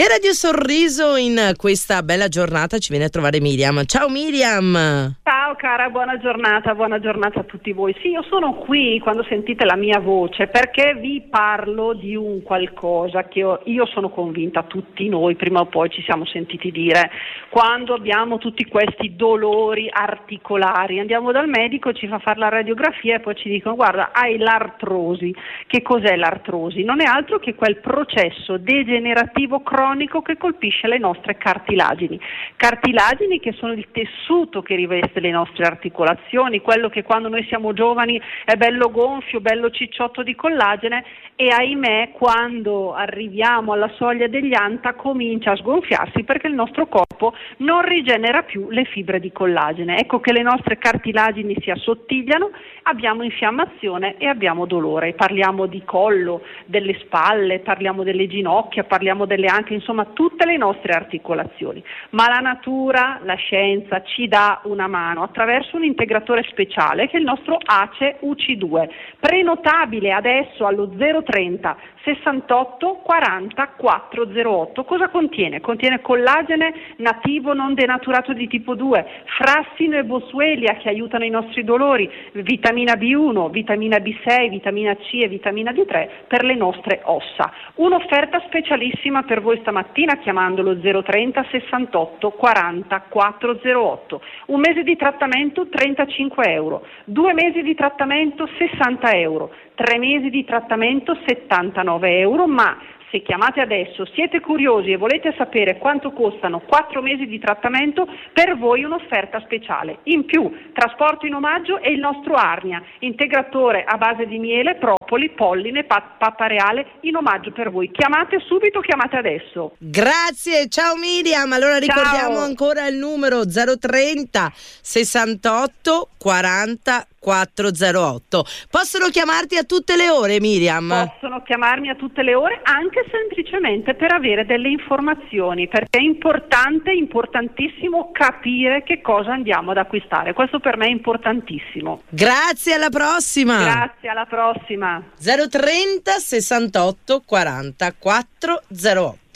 Radio Sorriso in questa bella giornata ci viene a trovare Miriam. Ciao Miriam! Ciao cara, buona giornata a tutti voi. Sì, io sono qui quando sentite la mia voce perché vi parlo di un qualcosa che io sono convinta tutti noi prima o poi ci siamo sentiti dire quando abbiamo tutti questi dolori articolari. Andiamo dal medico, ci fa fare la radiografia e poi ci dicono guarda, hai l'artrosi. Che cos'è l'artrosi? Non è altro che quel processo degenerativo cronico che colpisce le nostre cartilagini che sono il tessuto che riveste le nostre articolazioni, quello che quando noi siamo giovani è bello gonfio, bello cicciotto di collagene e ahimè quando arriviamo alla soglia degli anta comincia a sgonfiarsi perché il nostro corpo non rigenera più le fibre di collagene. Ecco che le nostre cartilagini si assottigliano, abbiamo infiammazione e abbiamo dolore. Parliamo di collo, delle spalle, parliamo delle ginocchia, parliamo delle anche, insomma tutte le nostre articolazioni. Ma la natura, la scienza ci dà una mano attraverso un integratore speciale che è il nostro ACE UC2, prenotabile adesso allo 030 68 40 408. Cosa contiene? Contiene collagene nativo non denaturato di tipo 2, frassino e boswellia che aiutano i nostri dolori, vitamina B1, vitamina B6, vitamina C e vitamina D3 per le nostre ossa. Un'offerta specialissima per voi stamattina chiamandolo 030 68 40 408. Un mese di trattamento 35 euro, 2 mesi di trattamento 60 euro, 3 mesi di trattamento 79 euro, ma se chiamate adesso, siete curiosi e volete sapere quanto costano 4 mesi di trattamento, per voi un'offerta speciale. In più, trasporto in omaggio e il nostro Arnia, integratore a base di miele, propoli, polline, pappa reale, in omaggio per voi. Chiamate subito, chiamate adesso. Grazie, ciao Miriam. Allora ricordiamo ancora il numero 030 68 40 408. Possono chiamarti a tutte le ore, Miriam? Possono chiamarmi a tutte le ore, anche semplicemente per avere delle informazioni, perché è importante, importantissimo capire che cosa andiamo ad acquistare. Questo per me è importantissimo. Grazie, alla prossima. Grazie, alla prossima. 030 68 40 408.